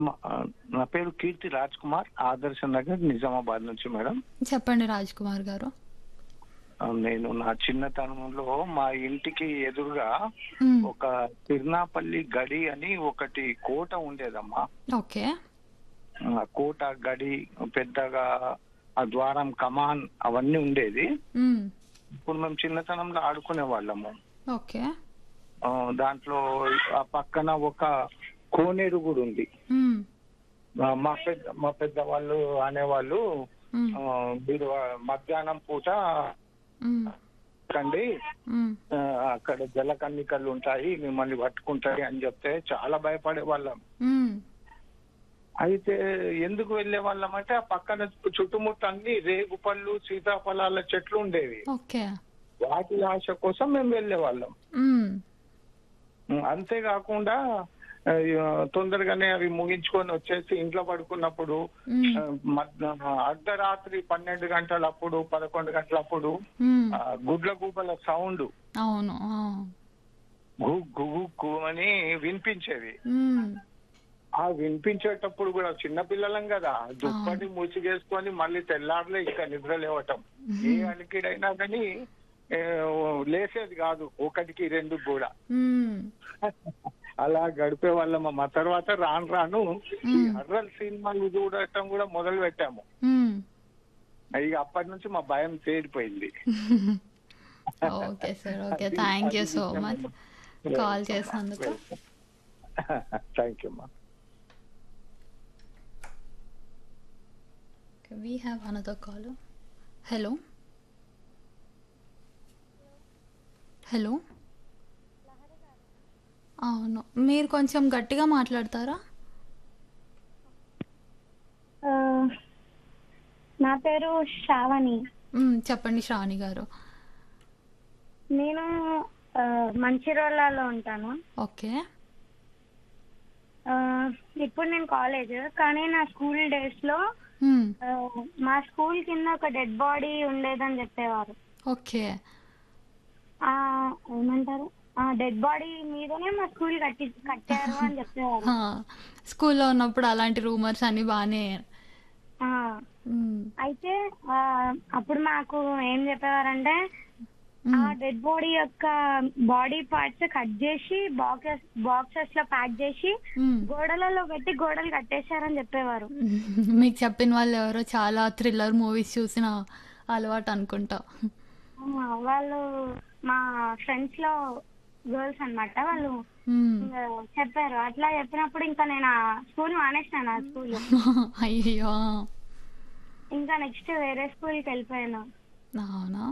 నా పేరు కీర్తి రాజ్ కుమార్, ఆదర్శ నగర్, నిజామాబాద్ నుంచి మేడం. చెప్పండి రాజ్ కుమార్ గారు. నేను నా చిన్నతనంలో మా ఇంటికి ఎదురుగా మ్మ్. ఒక తిర్నాపల్లి గడి అని ఒకటి కోట ఉండేదమ్మా. ఓకే. ఆ కోట గడి పెద్దగా, ఆ ద్వారం, కమాన్ అవన్నీ ఉండేది. మ్మ్. ఇప్పుడు మేము చిన్నతనంలో ఆడుకునే వాళ్ళము. ఓకే. దాంట్లో ఆ పక్కన ఒక కోనేరు కూడా ఉంది. మ్మ్. మా పెద్ద వాళ్ళు అనేవాళ్ళు, మ్మ్. మీరు మధ్యాహ్నం పూట మ్మ్. కండి, మ్మ్. అక్కడ జలకన్నికలు ఉంటాయి, మిమ్మల్ని పట్టుకుంటాయి అని చెప్తే చాలా భయపడే వాళ్ళం. మ్మ్. అయితే ఎందుకు వెళ్లే వాళ్ళం అంటే, ఆ పక్కన చుట్టుముట్టు అన్ని రేగుపళ్ళు, సీతాఫలాల చెట్లు ఉండేవి. ఓకే. వాటి ఆశ కోసం మేము వెళ్లే వాళ్ళం. మ్మ్. అంతేకాకుండా ఆ, తొందరగానే అవి ముగించుకొని వచ్చేసి ఇంట్లో పడుకున్నప్పుడు మ్మ్. అర్ధరాత్రి 12 గంటలప్పుడు, 11 గంటలప్పుడు మ్మ్. గుడ్ల గూబల సౌండ్ అవును. గు గు గు అని వినిపించేది. మ్మ్. ఆ వినిపించేటప్పుడు కూడా చిన్నపిల్లలం కదా, దుప్పటి మూసిగేసుకొని మళ్ళీ తెల్లారులే ఇక నిద్ర లేవటం. ఏ అలికిడైనా కానీ లేసేది కాదు, ఒకటికి రెండు కూడా. మ్మ్. అలా గడిపే వాళ్ళం. మా తర్వాత రాను రాను ఈ హర్రర్ సినిమాలు చూడటం కూడా మొదలు పెట్టాము. మ్మ్. ఇక అప్పటి నుంచి మా భయం తేలిపోయింది. Okay sir. Okay, thank you so much call చేసినందుకు. థ్యాంక్ యూ అమ్మా. We have another caller. Hello. Hello. అవును, మీరు కొంచెం గట్టిగా మాట్లాడతారా? ఆ, నా పేరు శ్రావణి. చెప్పండి శ్రావణి గారు. నేను మంచిర్యాలలో ఉంటాను. ఓకే. ఆ, ఇప్పుడు నేను కాలేజ్, కానీ నా స్కూల్ డేస్ లో మ్మ్. మా స్కూల్ కింద ఒక డెడ్ బాడీ ఉండేదని చెప్పేవారు. ఓకే. ఏమంటారు, ఆ డెడ్ బాడీ మీదనే మా స్కూల్ కట్టారు అని చెప్పేవారు. స్కూల్లో ఉన్నప్పుడు అలాంటి రూమర్స్ అన్ని బాగానే. ఆ, అయితే అప్పుడు మాకు ఏం చెప్పేవారంటే, ఆ డెడ్ బాడీ యొక్క బాడీ పార్ట్స్ కట్ చేసి బాక్సెస్ లో ప్యాక్ చేసి గోడలలో పెట్టి గోడలు కట్టేశారని చెప్పేవారు. మీకు చెప్పిన వాళ్ళు ఎవరో చాలా థ్రిల్లర్ మూవీస్ చూసిన అలవాటు అనుకుంటా. వాళ్ళు మా ఫ్రెండ్స్ లో గర్ల్స్ అన్నమాట. వాళ్ళు ఇంకా చెప్పారు. అట్లా చెప్పినప్పుడు ఇంకా నేను ఆ స్కూల్ మానేసినాను. ఆ స్కూల్ అయ్యో. ఇంకా నెక్స్ట్ వేరే స్కూల్ కి వెళ్ళిపోయాను. అవునా?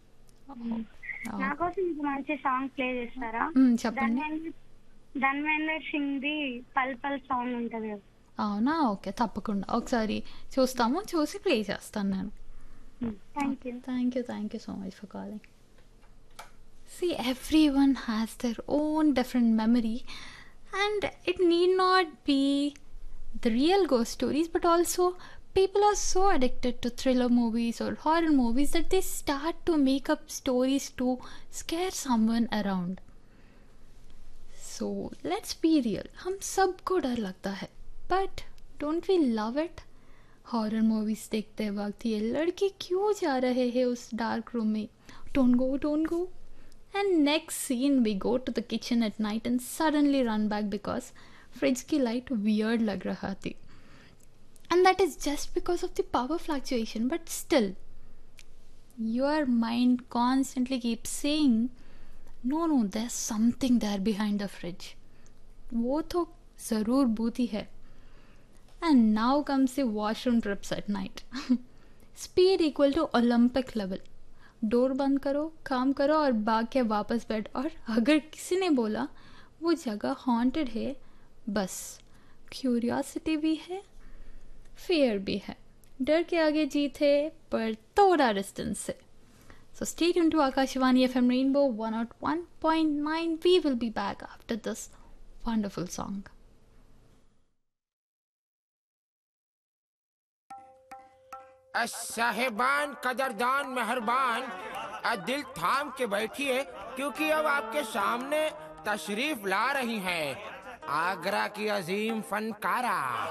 నా కోసం మీకు మంచి సాంగ్ ప్లే చేస్తారా? చెప్పండి. ధన్వేందర్ సింగ్ ది పల్ పల్ సాంగ్ ఉంటది కదా. అవునా? ఓకే, తప్పకుండా ఒకసారి చూస్తాము, చూసి ప్లే చేస్తాను నేను. Thank you so much for calling. See, everyone has their own different memory, and it need not be the real ghost stories, but also people are so addicted to thriller movies or horror movies that they start to make up stories to scare someone around. So let's be real, हम सबको डर लगता है, but don't we love it? Horror movies देखते वक्त ये लड़के क्यों जा रहे हैं उस डार्क रूम में, don't go. And next scene we go to the kitchen at night and suddenly run back because fridge की light weird लग रहा थी. And that is just because of the power fluctuation, but still your mind constantly keeps saying no, there's something there behind the fridge. वो तो ज़रूर भूती है. And now comes the washroom trips at night. Speed equal to Olympic level. Door बंद करो, काम करो और भाग के वापस बैठ. और अगर किसी ने बोला वो जगह हॉन्टेड है, बस क्यूरियोसिटी भी है, फियर भी है. डर के आगे जीत है, पर थोड़ा डिस्टेंस से. So stay tuned to Akashvani FM Rainbow 101.9. We will be back after this wonderful song. साहेबान, कदरदान, मेहरबान, दिल थाम के बैठिए, क्योंकि अब आपके सामने तशरीफ ला रही हैं आगरा की अजीम फनकारा